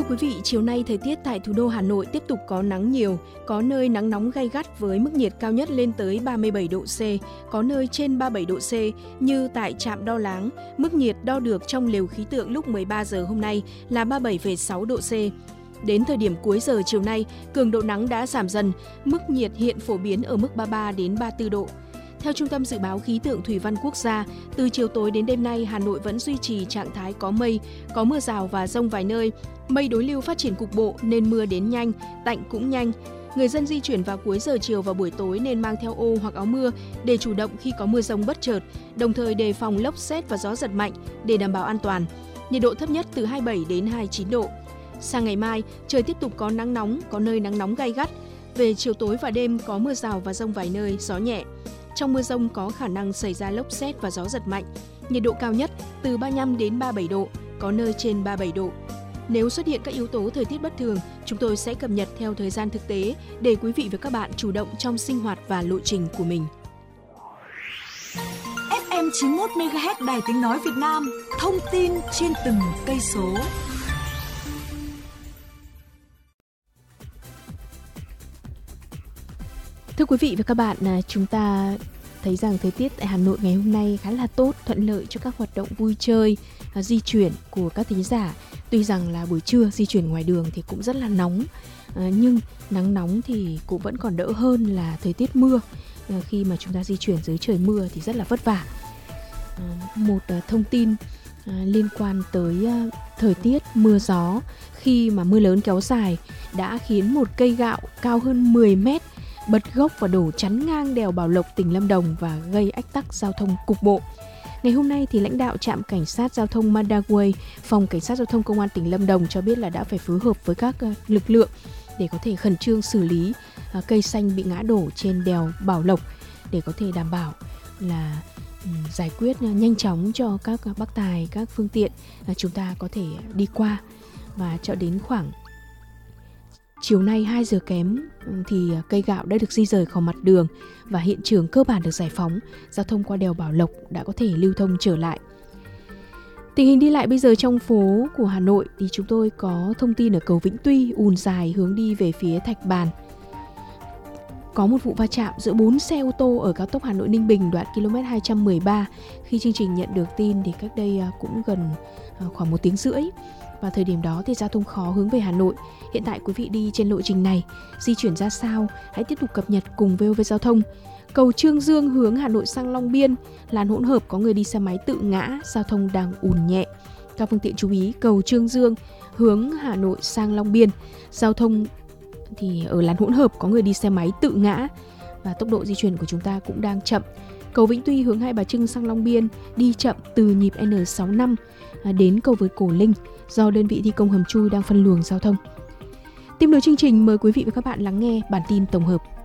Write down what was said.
Thưa quý vị, chiều nay thời tiết tại thủ đô Hà Nội tiếp tục có nắng nhiều, có nơi nắng nóng gay gắt với mức nhiệt cao nhất lên tới 37 độ C, có nơi trên 37 độ C như tại trạm đo Láng, mức nhiệt đo được trong lều khí tượng lúc 13 giờ hôm nay là 37,6 độ C. Đến thời điểm cuối giờ chiều nay, cường độ nắng đã giảm dần, mức nhiệt hiện phổ biến ở mức 33 đến 34 độ. Theo Trung tâm Dự báo Khí tượng Thủy văn Quốc gia, từ chiều tối đến đêm nay, Hà Nội vẫn duy trì trạng thái có mây, có mưa rào và dông vài nơi. Mây đối lưu phát triển cục bộ nên mưa đến nhanh, tạnh cũng nhanh. Người dân di chuyển vào cuối giờ chiều và buổi tối nên mang theo ô hoặc áo mưa để chủ động khi có mưa dông bất chợt, đồng thời đề phòng lốc sét và gió giật mạnh để đảm bảo an toàn. Nhiệt độ thấp nhất từ 27 đến 29 độ. Sang ngày mai, trời tiếp tục có nắng nóng, có nơi nắng nóng gay gắt. Về chiều tối và đêm có mưa rào và dông vài nơi, gió nhẹ. Trong mưa dông có khả năng xảy ra lốc sét và gió giật mạnh. Nhiệt độ cao nhất từ 35 đến 37 độ, có nơi trên 37 độ. Nếu xuất hiện các yếu tố thời tiết bất thường, chúng tôi sẽ cập nhật theo thời gian thực tế để quý vị và các bạn chủ động trong sinh hoạt và lộ trình của mình. FM 91 MHz Đài Tiếng nói Việt Nam, thông tin trên từng cây số. Thưa quý vị và các bạn, chúng ta thấy rằng thời tiết tại Hà Nội ngày hôm nay khá là tốt, thuận lợi cho các hoạt động vui chơi, di chuyển của các thính giả. Tuy rằng là buổi trưa di chuyển ngoài đường thì cũng rất là nóng, nhưng nắng nóng thì cũng vẫn còn đỡ hơn là thời tiết mưa. Khi mà chúng ta di chuyển dưới trời mưa thì rất là vất vả. Một thông tin liên quan tới thời tiết mưa gió, khi mà mưa lớn kéo dài đã khiến một cây gạo cao hơn 10 mét bật gốc và đổ chắn ngang đèo Bảo Lộc, tỉnh Lâm Đồng và gây ách tắc giao thông cục bộ. Ngày hôm nay thì lãnh đạo trạm cảnh sát giao thông Madaway, phòng cảnh sát giao thông công an tỉnh Lâm Đồng cho biết là đã phải phối hợp với các lực lượng để có thể khẩn trương xử lý cây xanh bị ngã đổ trên đèo Bảo Lộc để có thể đảm bảo là giải quyết nhanh chóng cho các bác tài, các phương tiện chúng ta có thể đi qua. Và cho đến khoảng chiều nay 2 giờ kém thì cây gạo đã được di rời khỏi mặt đường và hiện trường cơ bản được giải phóng, giao thông qua đèo Bảo Lộc đã có thể lưu thông trở lại. Tình hình đi lại bây giờ trong phố của Hà Nội thì chúng tôi có thông tin ở cầu Vĩnh Tuy ùn dài hướng đi về phía Thạch Bàn. Có một vụ va chạm giữa 4 xe ô tô ở cao tốc Hà Nội Ninh Bình đoạn km 213. Khi chương trình nhận được tin thì cách đây cũng gần khoảng 1 tiếng rưỡi. Và thời điểm đó thì giao thông khó hướng về Hà Nội. Hiện tại quý vị đi trên lộ trình này, di chuyển ra sao? Hãy tiếp tục cập nhật cùng VOV Giao thông. Cầu Trương Dương hướng Hà Nội sang Long Biên, làn hỗn hợp có người đi xe máy tự ngã, giao thông đang ùn nhẹ. Các phương tiện chú ý, cầu Trương Dương hướng Hà Nội sang Long Biên, giao thông thì ở làn hỗn hợp có người đi xe máy tự ngã và tốc độ di chuyển của chúng ta cũng đang chậm. Cầu Vĩnh Tuy hướng Hai Bà Trưng sang Long Biên đi chậm từ nhịp N65 đến cầu Vượt Cổ Linh do đơn vị thi công hầm chui đang phân luồng giao thông. Tiếp nối chương trình, mời quý vị và các bạn lắng nghe bản tin tổng hợp.